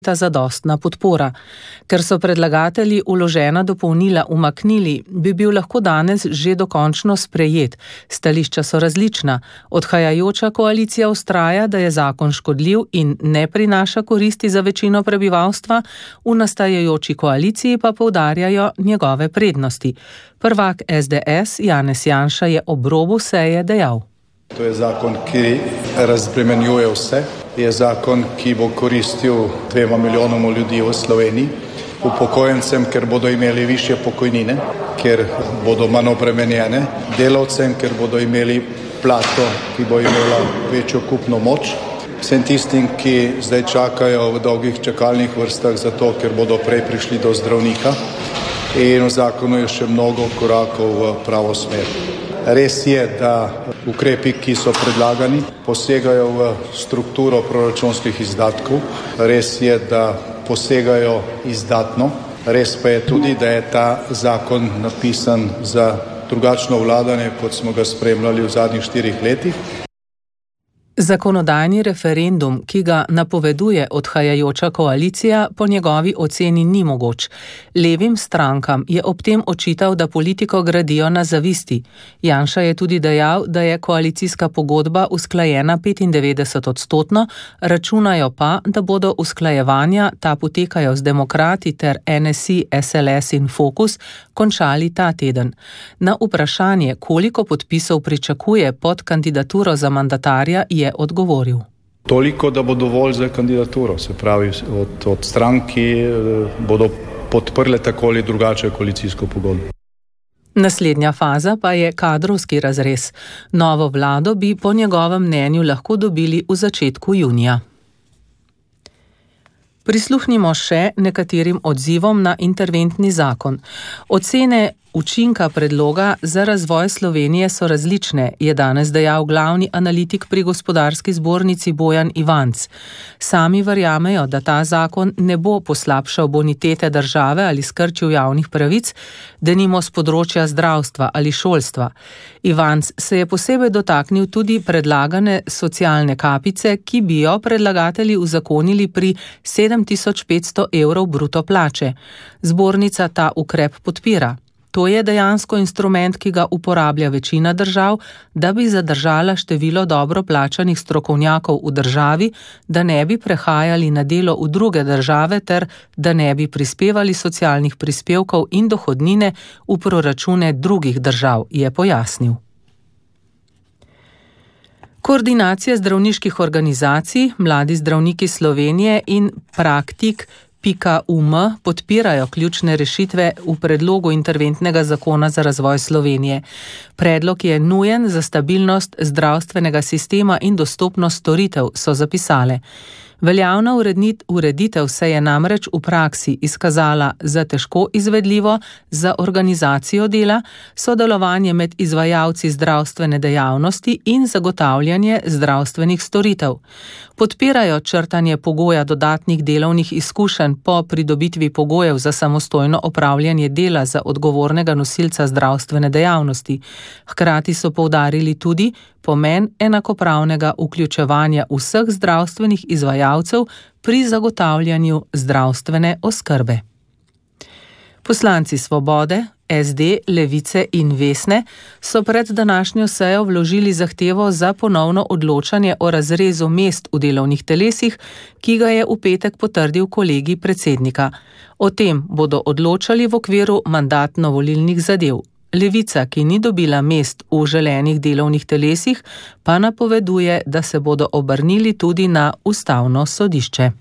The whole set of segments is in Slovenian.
ta zadostna podpora. Ker so predlagatelji vložena dopolnila umaknili, bi bil lahko danes že dokončno sprejet. Stališča so različna. Odhajajoča koalicija vztraja, da je zakon škodljiv in ne prinaša koristi za večino prebivalstva, v nastajajoči koaliciji pa poudarjajo njegove prednosti. Prvak SDS Janez Janša je ob robu seje dejal: To je zakon, ki razbremenjuje vse. Je zakon, ki bo koristil 2 milijonom ljudi v Sloveniji, upokojencem, ker bodo imeli višje pokojnine, ker bodo manj obremenjene, delavcem, ker bodo imeli plačo, ki bo imela večjo kupno moč, vsem tistim, ki zdaj čakajo v dolgih čakalnih vrstah zato, ker bodo prej prišli do zdravnika. In v zakonu je še mnogo korakov v pravo smer. Res je, da ukrepi, ki so predlagani, posegajo v strukturo proračunskih izdatkov. Res je, da posegajo izdatno. Res pa je tudi, da je ta zakon napisan za drugačno vladanje, kot smo ga spremljali v zadnjih 4 letih. Zakonodajni referendum, ki ga napoveduje odhajajoča koalicija, po njegovi oceni ni mogoč. Levim strankam je ob tem očital, da politiko gradijo na zavisti. Janša je tudi dejal, da je koalicijska pogodba usklajena 95%, računajo pa, da bodo usklajevanja, ta potekajo z Demokrati ter NSI, SLS in Fokus, končali ta teden. Na vprašanje, koliko podpisov pričakuje pod kandidaturo za mandatarja, je odgovoril: Toliko, da bo dovolj za kandidaturo, se pravi od strank, ki bodo podprle tako ali drugače koalicijsko pogodbo. Naslednja faza pa je kadrovski razrez. Novo vlado bi po njegovem mnenju lahko dobili v začetku junija. Prisluhnimo še nekaterim odzivom na interventni zakon. Ocene učinka predloga za razvoj Slovenije so različne, je danes dejal glavni analitik pri Gospodarski zbornici Bojan Ivanc. Sami verjamejo, da ta zakon ne bo poslabšal bonitete države ali skrčil javnih pravic, denimo s področja zdravstva ali šolstva. Ivanc se je posebej dotaknil tudi predlagane socialne kapice, ki bi jo predlagatelji uzakonili pri 7500 evrov bruto plače. Zbornica ta ukrep podpira. To je dejansko instrument, ki ga uporablja večina držav, da bi zadržala število dobro plačanih strokovnjakov v državi, da ne bi prehajali na delo v druge države ter da ne bi prispevali socialnih prispevkov in dohodnine v proračune drugih držav, je pojasnil. Koordinacija zdravniških organizacij, Mladi zdravniki Slovenije in Praktik.um podpirajo ključne rešitve v predlogu interventnega zakona za razvoj Slovenije. Predlog je nujen za stabilnost zdravstvenega sistema in dostopnost storitev, so zapisale. Veljavna ureditev se je namreč v praksi izkazala za težko izvedljivo, za organizacijo dela, sodelovanje med izvajalci zdravstvene dejavnosti in zagotavljanje zdravstvenih storitev. Podpirajo črtanje pogoja dodatnih delovnih izkušenj po pridobitvi pogojev za samostojno opravljanje dela za odgovornega nosilca zdravstvene dejavnosti. Hkrati so poudarili tudi pomen enakopravnega vključevanja vseh zdravstvenih izvajalcev pri zagotavljanju zdravstvene oskrbe. Poslanci Svobode, SD, Levice in Vesne so pred današnjo sejo vložili zahtevo za ponovno odločanje o razrezu mest v delovnih telesih, ki ga je v petek potrdil kolegij predsednika. O tem bodo odločali v okviru mandatno-volilnih zadev. Levica, ki ni dobila mest v želenih delovnih telesih, pa napoveduje, da se bodo obrnili tudi na Ustavno sodišče.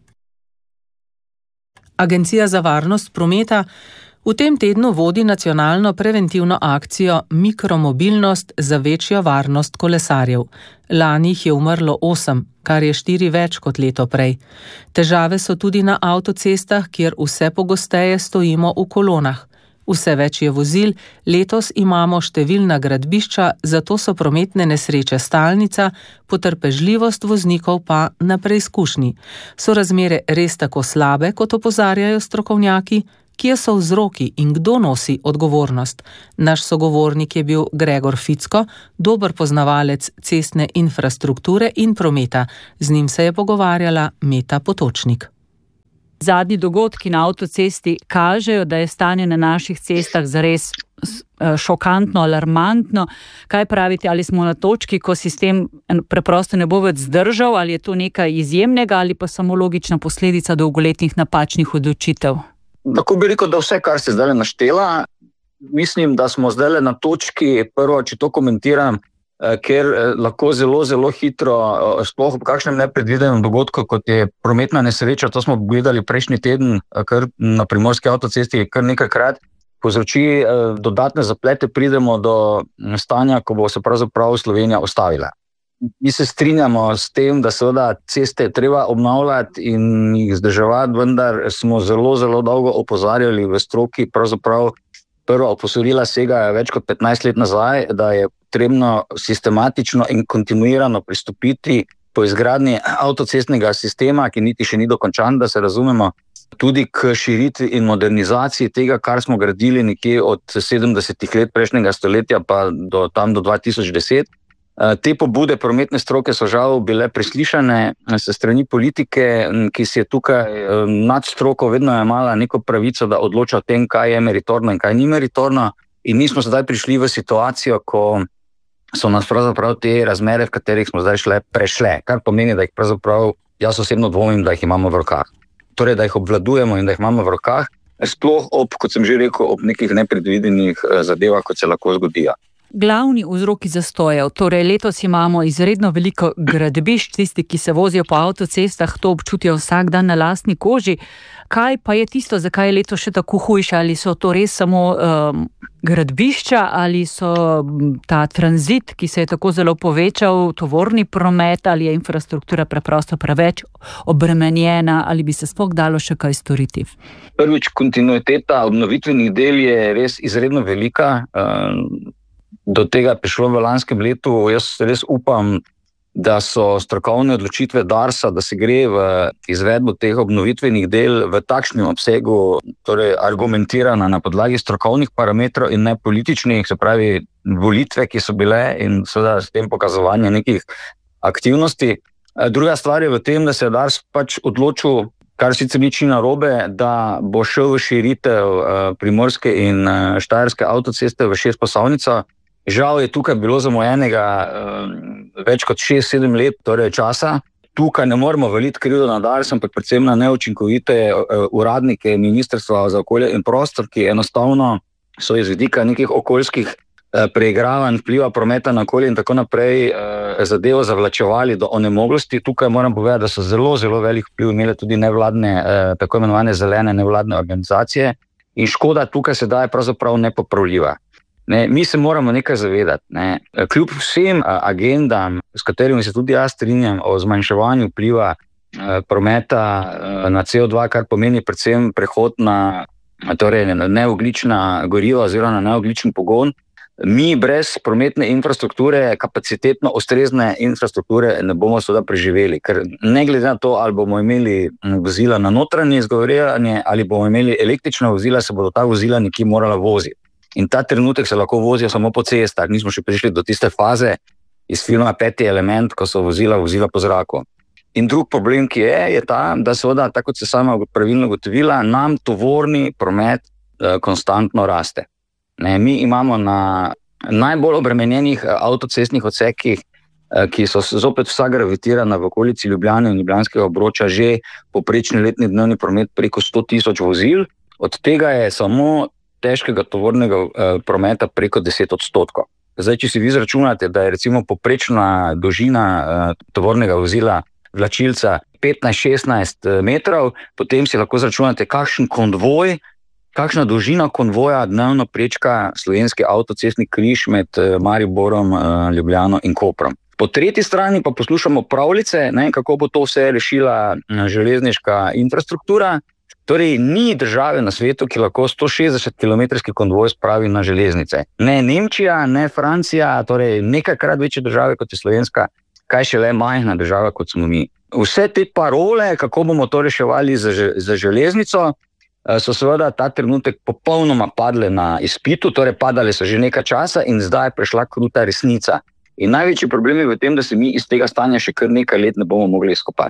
Agencija za varnost prometa v tem tednu vodi nacionalno preventivno akcijo Mikromobilnost za večjo varnost kolesarjev. Lani jih je umrlo 8, kar je 4 več kot leto prej. Težave so tudi na avtocestah, kjer vse pogosteje stojimo v kolonah. Vse več je vozil, letos imamo številna gradbišča, zato so prometne nesreče stalnica, potrpežljivost voznikov pa na preizkušnji. So razmere res tako slabe, kot opozarjajo strokovnjaki? Kje so vzroki in kdo nosi odgovornost? Naš sogovornik je bil Gregor Ficko, dober poznavalec cestne infrastrukture in prometa. Z njim se je pogovarjala Meta Potočnik. Zadnji dogodki na avtocesti kažejo, da je stanje na naših cestah zares šokantno, alarmantno. Kaj pravite, ali smo na točki, ko sistem preprosto ne bo več zdržal, ali je to nekaj izjemnega ali pa samo logična posledica dolgoletnih napačnih odločitev? Tako bi rekel, da vse, kar ste zdaj naštela, mislim, da smo zdaj na točki, prvo, če to komentiram, ker lahko zelo, zelo hitro, sploh ob kakšnem nepredvidenem dogodku, kot je prometna nesreča, to smo gledali prejšnji teden, kar na primorski avtocesti kar nekajkrat, povzroči dodatne zaplete, pridemo do stanja, ko bo se pravzaprav Slovenija ustavila. Mi se strinjamo s tem, da seveda ceste treba obnavljati in jih vzdrževati, vendar smo zelo, zelo dolgo opozarjali v stroki, pravzaprav prva opozorila sega več kot 15 let nazaj, da je potrebno sistematično in kontinuirano pristopiti po izgradnji avtocestnega sistema, ki niti še ni dokončan, da se razumemo, tudi k širitvi in modernizaciji tega, kar smo gradili nekje od 70 let prejšnjega stoletja pa do 2010. Te pobude prometne stroke so žal bile preslišane se strani politike, ki si je tukaj nad stroko vedno imela neko pravico, da odloča o tem, kaj je meritorno in kaj ni meritorno. In mi smo zdaj prišli v situacijo, ko so nas pravzaprav te razmere, v katerih smo zdaj prešle, kar pomeni, da jih pravzaprav, jaz osebno dvomim, da jih imamo v rokah. Torej, da jih obvladujemo in da jih imamo v rokah, sploh kot sem že rekel, ob nekih nepredvidenih zadevah, kot se lahko zgodijo. Glavni vzroki zastojev, torej letos imamo izredno veliko gradbišč, tisti, ki se vozijo po avtocestah, to občutijo vsak dan na lastni koži. Kaj pa je tisto, zakaj je letos še tako hujše? Ali so to res samo gradbišča, ali so ta tranzit, ki se je tako zelo povečal, tovorni promet, ali je infrastruktura preprosto preveč obremenjena, ali bi se sploh dalo še kaj storiti? Prvič, kontinuiteta obnovitvenih del je res izredno velika. Do tega je prišlo v lanskem letu. Jaz res upam, da so strokovne odločitve Darsa, da se gre v izvedbo teh obnovitvenih del v takšnem obsegu, torej argumentirana na podlagi strokovnih parametrov in ne političnih, se pravi volitve, ki so bile in seveda s tem pokazovanje nekih aktivnosti. Druga stvar je v tem, da se je Dars pač odločil, kar sicer nič ni narobe, da bo šel v širitev primorske in štajerske avtoceste v 6-pasovnico. Žal je tukaj bilo zamujenega več kot 6-7 let časa. Tukaj ne moremo valiti krivdo na Dars, ampak predvsem na neučinkovite uradnike Ministrstva za okolje in prostor, ki enostavno so iz vidika nekih okoljskih preigravanj, vpliva prometa na okolje in tako naprej zadevo zavlačevali do onemoglosti. Tukaj moram povedati, da so zelo, zelo velik vpliv imele tudi nevladne, tako imenovane zelene nevladne organizacije in škoda tukaj sedaj je pravzaprav nepopravljiva. Mi se moramo nekaj zavedati. Kljub vsem agendam, s katerimi se tudi jaz strinjam o zmanjševanju vpliva prometa na CO2, kar pomeni predvsem prehod na neogljična goriva oziroma na neogljičen pogon, mi brez prometne infrastrukture, kapacitetno ustrezne infrastrukture ne bomo seveda preživeli, ker ne glede na to, ali bomo imeli vozila na notranje izgorevanje ali bomo imeli električna vozila, se bodo ta vozila nekje morala voziti. In ta trenutek se lahko vozijo samo po cestah. Nismo še prišli do tiste faze iz filma Peti element, ko so vozila po zraku. In drug problem, ki je ta, da seveda, tako kot se sama pravilno ugotovila, nam tovorni promet konstantno raste. Mi imamo na najbolj obremenjenih avtocestnih odsekih, ki so zopet vsa gravitirana v okolici Ljubljane in Ljubljanskega obroča, že povprečni letni dnevni promet preko 100.000 vozil. Od tega je samo težkega tovornega prometa preko 10%. Zdaj, če si vi izračunate, da je recimo povprečna dolžina tovornega vozila vlačilca 15-16 metrov, potem si lahko izračunate, kakšna dolžina konvoja dnevno prečka slovenski avtocestni križ med Mariborom, Ljubljano in Koprom. Po tretji strani pa poslušamo pravljice, kako bo to vse rešila železniška infrastruktura. Torej, ni države na svetu, ki lahko 160 km konvoj spravi na železnice. Ne Nemčija, ne Francija, torej nekajkrat večje države kot je slovenska, kaj šele majhna država kot smo mi. Vse te parole, kako bomo to reševali za železnico, so seveda ta trenutek popolnoma padle na izpitu, torej padale so že nekaj časa in zdaj je prišla kruta resnica. In največji problem je v tem, da se mi iz tega stanja še kar nekaj let ne bomo mogli izkopati.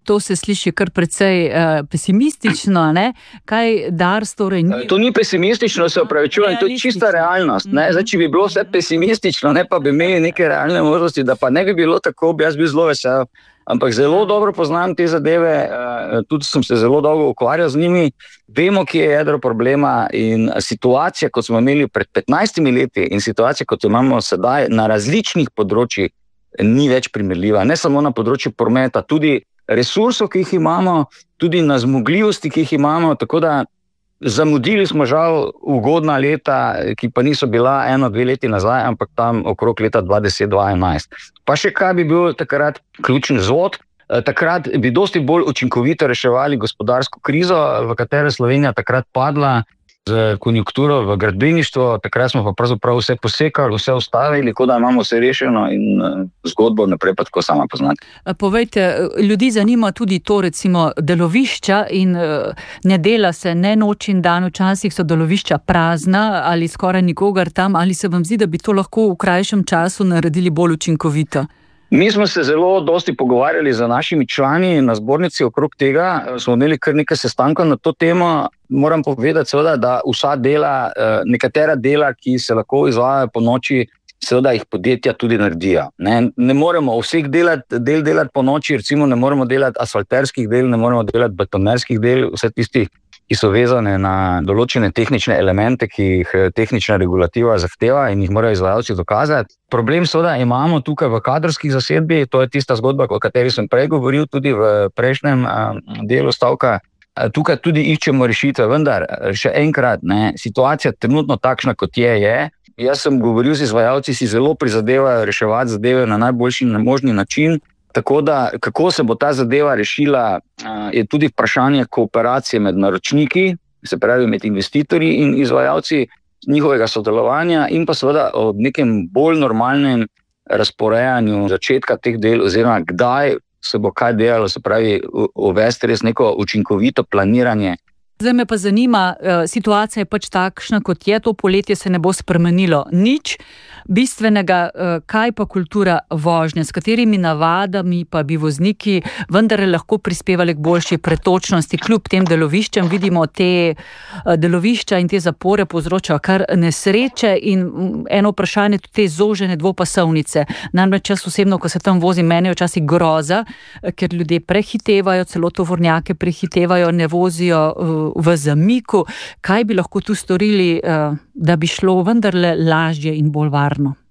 To se sliši kar precej pesimistično, ne? Kaj Dars torej ni? To ni pesimistično, se opravičujem, to je čista realnost. Ne? Zdaj, če bi bilo vse pesimistično, ne, pa bi imeli neke realne možnosti, da pa ne bi bilo tako, bi jaz bil zelo vesel. Ampak zelo dobro poznam te zadeve, tudi sem se zelo dolgo ukvarjal z njimi. Vemo, kje je jedro problema in situacija, kot smo imeli pred 15 leti in situacija, kot jo imamo sedaj na različnih področjih, ni več primerljiva. Ne samo na področju prometa, tudi resursov, ki jih imamo, tudi na zmogljivosti, ki jih imamo, tako da zamudili smo žal ugodna leta, ki pa niso bila 1-2 leti nazaj, ampak tam okrog leta 2010-2011. Pa še kaj bi bil takrat ključni vzvod? Takrat bi dosti bolj učinkovito reševali gospodarsko krizo, v katero Slovenija takrat padla z konjunkturo v gradbeništvu. Takrat smo pa pravzaprav vse posekali, vse ustavili, kot da imamo vse rešeno in zgodbo naprej pa tako sama poznati. Povejte, ljudi zanima tudi to, recimo, delovišča in ne dela se ne noč in dan, včasih so delovišča prazna ali skoraj nikogar tam, ali se vam zdi, da bi to lahko v krajšem času naredili bolj učinkovito? Mi smo se zelo dosti pogovarjali z našimi člani na zbornici okrog tega, smo imeli kar nekaj sestankov na to temo. Moram povedati seveda, da vsa dela, nekatera dela, ki se lahko izvajajo po noči, seveda jih podjetja tudi naredijo. Ne moremo vseh del delati po noči, recimo ne moremo delati asfalterskih del, ne moremo delati betonerskih del, vse tistih, ki so vezane na določene tehnične elemente, ki jih tehnična regulativa zahteva in jih morajo izvajalci dokazati. Problem seveda imamo tukaj v kadrovskih zasedbi, to je tista zgodba, o kateri sem prej govoril tudi v prejšnjem delu stavka. Tukaj tudi iščemo rešitve, vendar še enkrat, situacija trenutno takšna, kot je. Jaz sem govoril z izvajalci, si zelo prizadevajo reševati zadeve na najboljši možni način. Tako da, kako se bo ta zadeva rešila, je tudi vprašanje kooperacije med naročniki, se pravi med investitorji in izvajalci, njihovega sodelovanja in pa seveda o nekem bolj normalnem razporejanju začetka teh del oziroma kdaj se bo kaj delalo, se pravi uvesti res neko učinkovito planiranje. Zdaj me pa zanima, situacija je pač takšna, kot je, to poletje se ne bo spremenilo nič bistvenega, kaj pa kultura vožnje, s katerimi navadami pa bi vozniki vendarle lahko prispevali k boljši pretočnosti, kljub tem deloviščem. Vidimo, te delovišča in te zapore povzročajo kar nesreče in eno vprašanje, tudi te zožene dvopasovnice. Namreč jaz osebno, ko se tam vozim, meni je včasih groza, ker ljudje prehitevajo, celo tovornjake prehitevajo, ne vozijo v zamiku. Kaj bi lahko tu storili, da bi šlo vendarle lažje in bolj varno?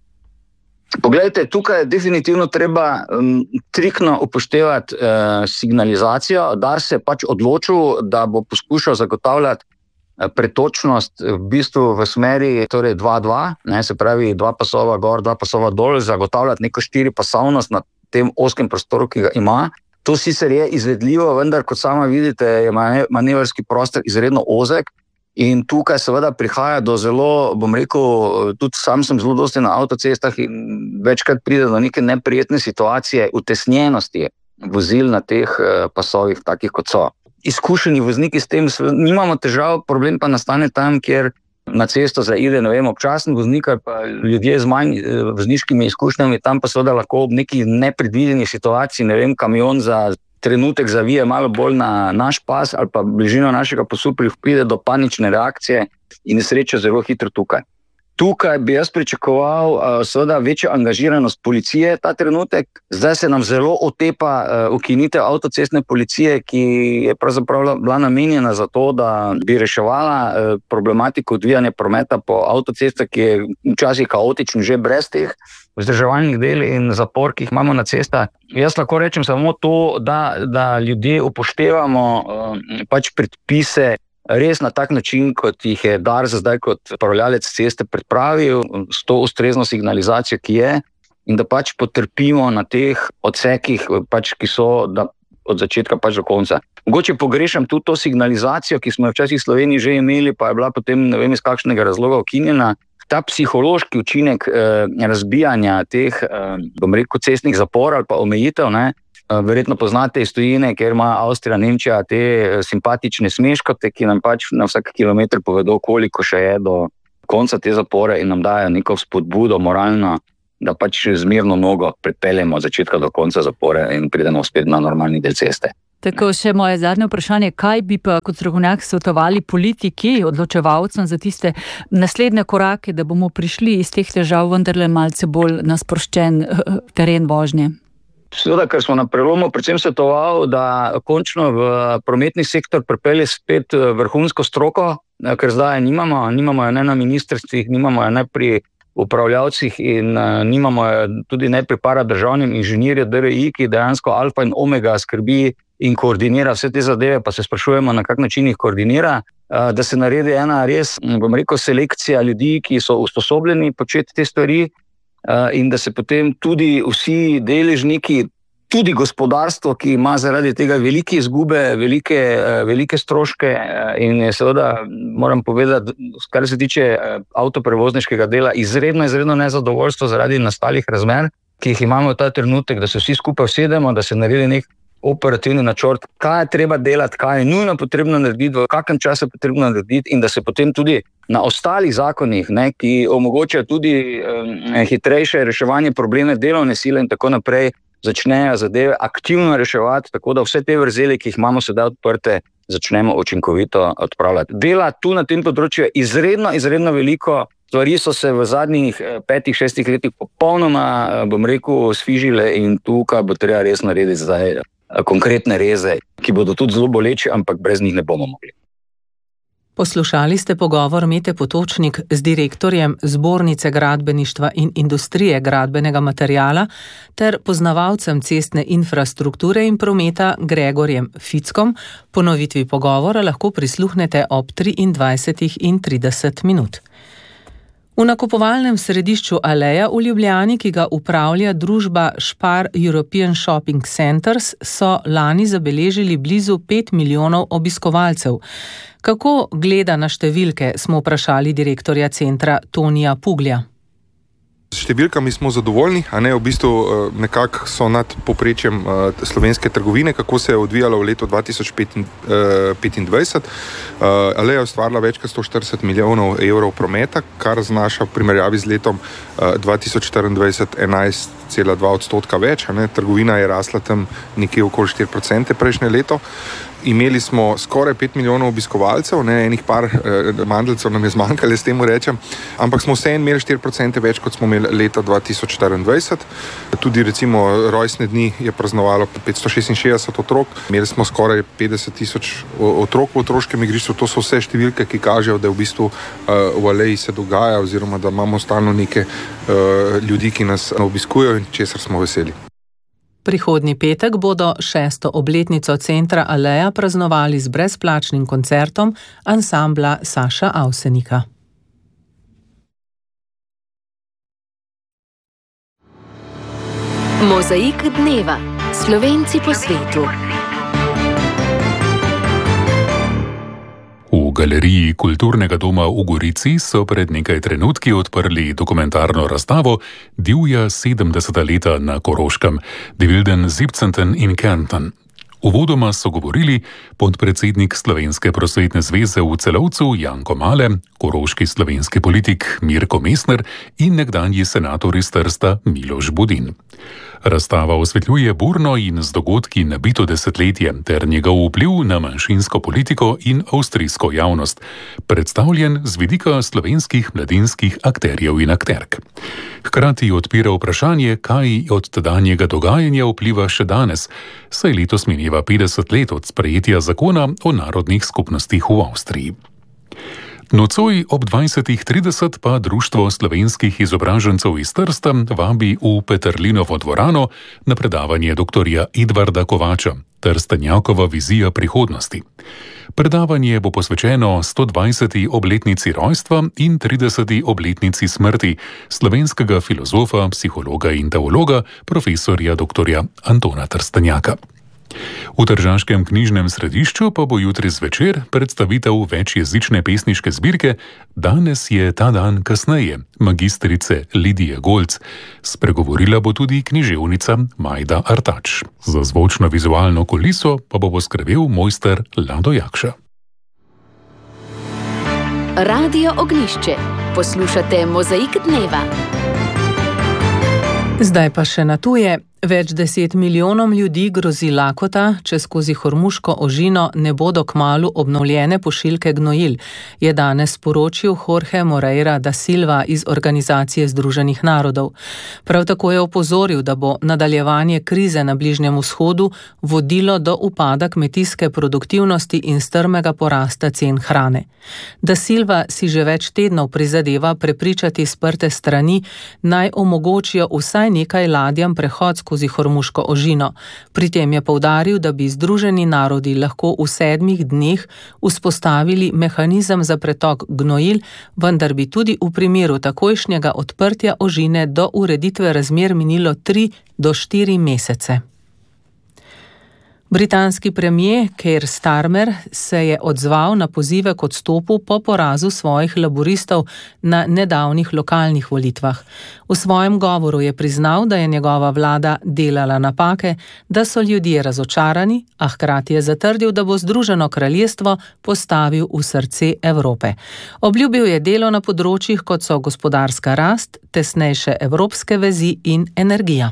Poglejte, tukaj je definitivno treba striktno upoštevati signalizacijo. Dars se je pač odločil, da bo poskušal zagotavljati pretočnost v bistvu v smeri torej 2-2, se pravi 2 pasova gor, 2 pasova dol, zagotavljati neko 4-pasovnost na tem oskem prostoru, ki ga ima. To sicer je izvedljivo, vendar kot sama vidite, je manevrski prostor izredno ozek. In tukaj seveda prihaja do zelo, bom rekel, tudi sam sem zelo dosti na avtocestah in večkrat pride do neke neprijetne situacije, utesnjenosti vozil na teh pasovih, takih kot so. Izkušeni vozniki s tem nimamo težav, problem pa nastane tam, kjer na cesto zaide, občasen voznik ali pa ljudje z manj vozniškimi izkušnjami, tam pa seveda lahko ob neki nepredvideni situaciji, kamion za trenutek zavije malo bolj na naš pas ali pa bližino našega pasu, pride do panične reakcije in nesreča zelo hitro tukaj. Tukaj bi jaz pričakoval seveda večjo angažiranost policije ta trenutek. Zdaj se nam zelo otepa ukinitev avtocestne policije, ki je pravzaprav bila namenjena za to, da bi reševala problematiko odvijanja prometa po avtocestah, ki je včasih kaotičen že brez teh vzdrževalnih del in zapor, ki jih imamo na cestah. Jaz lahko rečem samo to, da ljudje upoštevamo pač predpise res na tak način, kot jih je Dars zdaj kot upravljalec ceste pripravil, s to ustrezno signalizacijo, ki je, in da pač potrpimo na teh odsekih, pač, ki so od začetka pač do konca. Mogoče pogrešam tudi to signalizacijo, ki smo včasih v Sloveniji že imeli, pa je bila potem ne vem iz kakšnega razloga ukinjena. Ta psihološki učinek razbijanja teh, bom rekel, cestnih zaporov ali pa omejitev, verjetno poznate iz tujine, ker ima Avstrija, Nemčija te simpatične smeškote, ki nam pač na vsak kilometr povedo, koliko še je do konca te zapore in nam dajo neko spodbudo moralno, da pač zmerno nogo pripeljemo od začetka do konca zapore in pridemo spet na normalni del ceste. Tako še moje zadnje vprašanje, kaj bi pa kot strokovnjak svetovali politiki, odločevalcem za tiste naslednje korake, da bomo prišli iz teh težav vendarle malce bolj na sproščen teren vožnje? Seveda, ker smo na prelomu predvsem svetoval, da končno v prometni sektor pripelje spet vrhunsko stroko, ker zdaj nimamo jo ne na ministrstvih, nimamo jo ne pri upravljavcih in nimamo jo tudi ne pri paradržavnim inženirju DRI, ki dejansko alfa in omega skrbi in koordinira vse te zadeve, pa se sprašujemo, na kak način jih koordinira, da se naredi ena res, selekcija ljudi, ki so usposobljeni početi te stvari in da se potem tudi vsi deležniki, tudi gospodarstvo, ki ima zaradi tega velike izgube, velike stroške in je seveda, moram povedati, kar se tiče avtoprevozniškega dela, izredno nezadovoljstvo zaradi nastalih razmer, ki jih imamo v ta trenutek, da se vsi skupaj usedemo, da se naredi nek operativni načrt, kaj je treba delati, kaj je nujno potrebno narediti, v kakem času je potrebno narediti in da se potem tudi na ostalih zakonih, ki omogočajo tudi hitrejše reševanje probleme delovne sile in tako naprej, začnejo zadeve aktivno reševati, tako da vse te vrzeli, ki jih imamo sedaj odprte, začnemo učinkovito odpravljati. Dela tu na tem področju je izredno veliko. Stvari so se v zadnjih 5-6 letih popolnoma, sfižile in tukaj bo treba res narediti zdaj konkretne reze, ki bodo tudi zelo boleči, ampak brez njih ne bomo mogli. Poslušali ste pogovor Mete Potočnik z direktorjem Zbornice gradbeništva in industrije gradbenega materiala ter poznavalcem cestne infrastrukture in prometa Gregorjem Fickom. Ponovitvi pogovora lahko prisluhnete ob 23:30. V nakupovalnem središču Aleja v Ljubljani, ki ga upravlja družba Spar European Shopping Centers, so lani zabeležili blizu 5 milijonov obiskovalcev. Kako gleda na številke, smo vprašali direktorja centra Tonija Puglja. S številkami smo zadovoljni, a ne, v bistvu nekako so nad povprečjem slovenske trgovine, kako se je odvijalo v letu 2025. Aleja je ustvarila več kot 140 milijonov evrov prometa, kar znaša v primerjavi z letom 2024 11,2% več. A ne. Trgovina je rasla tam nekje okoli 4% prejšnje leto. Imeli smo skoraj 5 milijonov obiskovalcev, enih par mandeljcev nam je zmanjkalo, s tem rečem, ampak smo vseeno imeli 4% več, kot smo imeli leta 2024. Tudi recimo rojstne dni je praznovalo 566 otrok, imeli smo skoraj 50,000 otrok v otroškem igrišču. To so vse številke, ki kažejo, da v bistvu v Aleji se dogaja oziroma da imamo stalno neke ljudi, ki nas obiskujejo in česar smo veseli. Prihodnji petek bodo 6. obletnico centra Aleja praznovali z brezplačnim koncertom ansambla Saša Avsenika. Mozaik dneva. Slovenci po svetu. V galeriji Kulturnega doma v Gorici so pred nekaj trenutki odprli dokumentarno razstavo Divja 70. leta na Koroškem, Die wilden 17. in Kärnten. Uvodoma so govorili podpredsednik Slovenske prosvetne zveze v Celovcu Janko Male, koroški slovenski politik Mirko Mesner in nekdanji senator iz Trsta Miloš Budin. Razstava osvetljuje burno in z dogodki nabito desetletje ter njegov vpliv na manjšinsko politiko in avstrijsko javnost, predstavljen z vidika slovenskih mladinskih akterjev in akterk. Hkrati odpira vprašanje, kaj od tedanjega dogajanja vpliva še danes, saj letos mineva 50 let od sprejetja zakona o narodnih skupnostih v Avstriji. Nocoj ob 20:30 pa Društvo slovenskih izobražencev iz Trsta vabi v Peterlinovo dvorano na predavanje doktorja Edvarda Kovača, Trstenjakova vizija prihodnosti. Predavanje bo posvečeno 120. obletnici rojstva in 30. obletnici smrti slovenskega filozofa, psihologa in teologa, profesorja doktorja Antona Trstenjaka. V tržaškem knjižnem središču pa bo jutri zvečer predstavitev večjezične pesniške zbirke Danes je ta dan kasneje, magistrice Lidije Golc. Spregovorila bo tudi književnica Majda Artač. Za zvočno-vizualno kuliso pa bo poskrbel mojster Lado Jakša. Radio Ognjišče. Poslušate Mozaik dneva. Zdaj pa še na tuje. Več 10 milijonom ljudi grozi lakota, če skozi Hormuško ožino ne bodo kmalu obnovljene pošiljke gnojil, je danes sporočil Jorge Moreira da Silva iz Organizacije Združenih narodov. Prav tako je opozoril, da bo nadaljevanje krize na Bližnjem vzhodu vodilo do upada kmetijske produktivnosti in strmega porasta cen hrane. Da Silva si že več tednov prizadeva prepričati sprte strani, naj omogočijo vsaj nekaj ladjam prehod skozi Hormuško ožino. Pri tem je poudaril, da bi Združeni narodi lahko v 7 dneh vzpostavili mehanizem za pretok gnojil, vendar bi tudi v primeru takojšnjega odprtja ožine do ureditve razmer minilo 3 do 4 mesece. Britanski premier Keir Starmer se je odzval na pozive k odstopu po porazu svojih laboristov na nedavnih lokalnih volitvah. V svojem govoru je priznal, da je njegova vlada delala napake, da so ljudje razočarani, a hkrati je zatrdil, da bo Združeno kraljestvo postavil v srce Evrope. Obljubil je delo na področjih, kot so gospodarska rast, tesnejše evropske vezi in energija.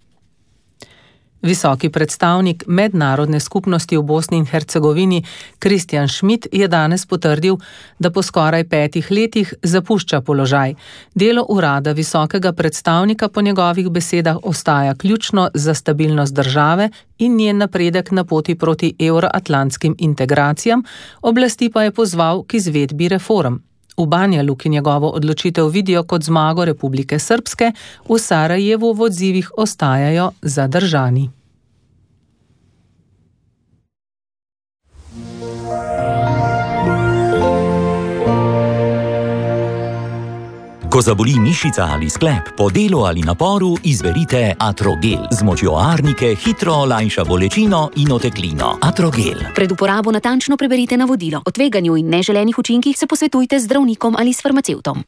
Visoki predstavnik mednarodne skupnosti v Bosni in Hercegovini Kristjan Schmidt je danes potrdil, da po skoraj 5 letih zapušča položaj. Delo urada visokega predstavnika po njegovih besedah ostaja ključno za stabilnost države in njen napredek na poti proti evroatlantskim integracijam, oblasti pa je pozval k izvedbi reform. V Banja Luki njegovo odločitev vidijo kot zmago Republike Srpske, v Sarajevu v odzivih ostajajo zadržani. Ko zaboli mišica ali sklep, po delu ali naporu, izberite Atrogel. Z močjo arnike hitro olajša bolečino in oteklino. Atrogel. Pred uporabo natančno preberite navodilo. O tveganju in neželenih učinkih se posvetujte z zdravnikom ali s farmacevtom.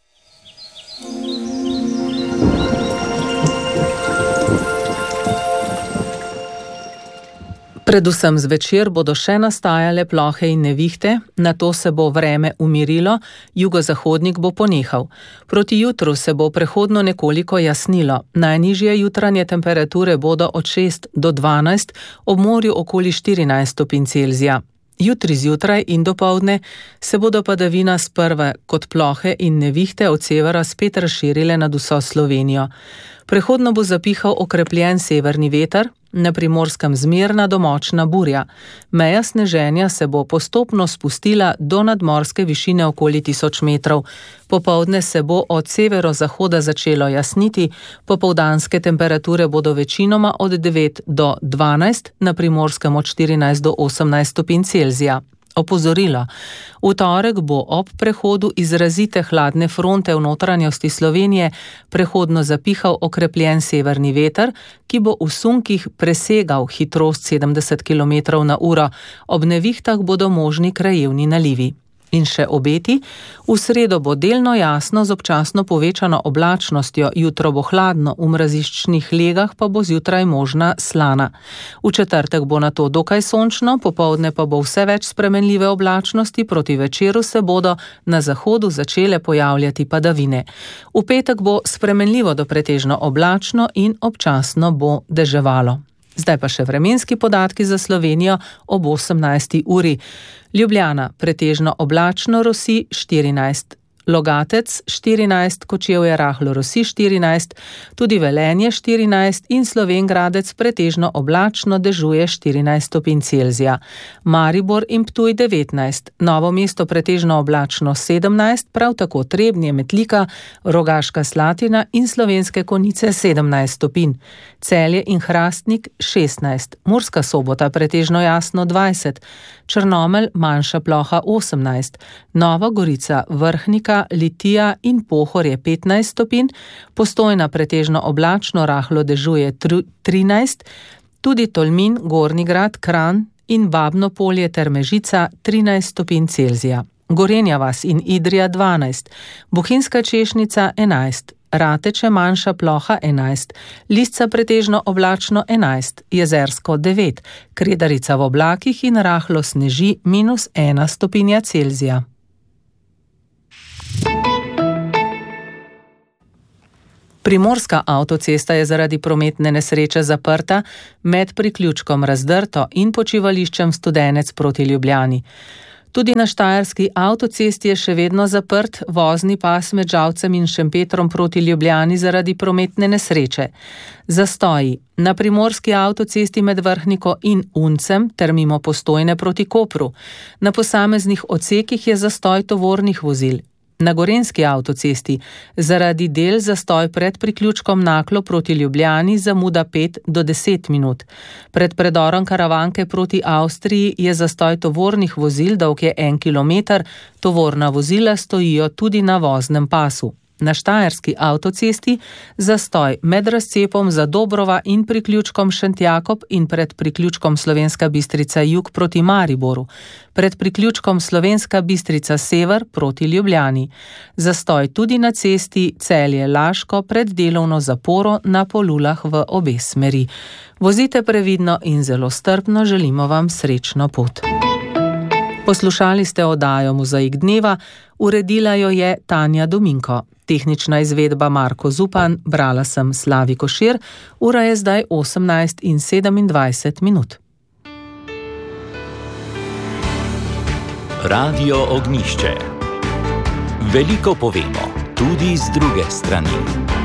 Predvsem zvečer bodo še nastajale plohe in nevihte, nato se bo vreme umirilo, jugozahodnik bo ponehal. Proti jutru se bo prehodno nekoliko jasnilo. Najnižje jutranje temperature bodo od 6 do 12, ob morju okoli 14 stopinj Celzija. Jutri zjutraj in dopoldne se bodo padavina sprva kot plohe in nevihte od severa spet razširile nad vso Slovenijo. Prehodno bo zapihal okrepljen severni veter, na Primorskem zmerna do močna burja. Meja sneženja se bo postopno spustila do nadmorske višine okoli 1000 metrov. Popoldne se bo od severozahoda začelo jasniti, popoldanske temperature bodo večinoma od 9 do 12, na Primorskem od 14 do 18 stopinj Celzija. Opozorilo. V torek bo ob prehodu izrazite hladne fronte v notranjosti Slovenije prehodno zapihal okrepljen severni veter, ki bo v sunkih presegal hitrost 70 km/h. Ob nevihtah bodo možni krajevni nalivi. In še obeti. V sredo bo delno jasno z občasno povečano oblačnostjo, jutro bo hladno, v mraziščnih legah pa bo zjutraj možna slana. V četrtek bo nato dokaj sončno, popoldne pa bo vse več spremenljive oblačnosti, proti večeru se bodo na zahodu začele pojavljati padavine. V petek bo spremenljivo do pretežno oblačno in občasno bo deževalo. Zdaj pa še vremenski podatki za Slovenijo ob 18. uri. Ljubljana pretežno oblačno, rosi 14. Logatec 14, Kočevje rahlo rosi 14, tudi Velenje 14 in Slovenj Gradec pretežno oblačno, dežuje 14 stopinj Celzija. Maribor in Ptuj 19, Novo mesto pretežno oblačno 17, prav tako Trebnje, Metlika, Rogaška Slatina in Slovenske Konjice 17 stopinj. Celje in Hrastnik 16, Murska Sobota pretežno jasno 20, Črnomelj manjša ploha 18, Nova Gorica, Vrhnika, Litija in Pohorje 15 stopinj, Postojna pretežno oblačno, rahlo dežuje 13, tudi Tolmin, Gornji Grad, Kranj in Babno Polje ter Mežica 13 stopinj Celzija. Gorenja vas in Idrija 12, Bohinjska Češnica 11, Rateče manjša ploha 11, Lisca pretežno oblačno 11, Jezersko 9, Kredarica v oblakih in rahlo sneži -1 stopinja Celzija. Primorska avtocesta je zaradi prometne nesreče zaprta, med priključkom Razdrto in počivališčem Studenec proti Ljubljani. Tudi na štajerski avtocesti je še vedno zaprt vozni pas med Žalcem in Šempetrom proti Ljubljani zaradi prometne nesreče. Zastoji na primorski avtocesti med Vrhniko in Uncem ter mimo Postojne proti Kopru. Na posameznih odsekih je zastoj tovornih vozil. Na gorenjski avtocesti zaradi del zastoj pred priključkom Naklo proti Ljubljani zamuda 5 do 10 minut. Pred predorom Karavanke proti Avstriji je zastoj tovornih vozil dolg je 1 kilometer, tovorna vozila stojijo tudi na voznem pasu. Na štajerski avtocesti zastoj med razcepom Zadobrova in priključkom Šentjakob in pred priključkom Slovenska Bistrica jug proti Mariboru, pred priključkom Slovenska Bistrica sever proti Ljubljani. Zastoj tudi na cesti Celje-Laško pred delovno zaporo na Polulah v obe smeri. Vozite previdno in zelo strpno, želimo vam srečno pot. Poslušali ste oddajo Mozaik dneva, uredila jo je Tanja Dominko. Tehnična izvedba Marko Zupan, brala sem Slavi Košir, ura je zdaj 18:27 minut. Radio Ognjišče. Veliko povemo, tudi z druge strani.